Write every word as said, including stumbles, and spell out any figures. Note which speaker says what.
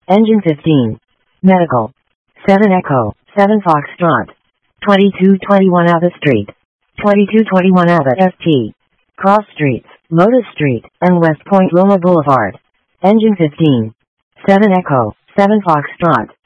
Speaker 1: Engine fifteen. Medical. seven Echo, seven Foxtrot. twenty-two twenty-one Abbott Street. twenty-two twenty-one Abbott S T. Cross Streets, Lotus Street, and West Point Loma Boulevard. Engine fifteen. seven Echo, seven Foxtrot.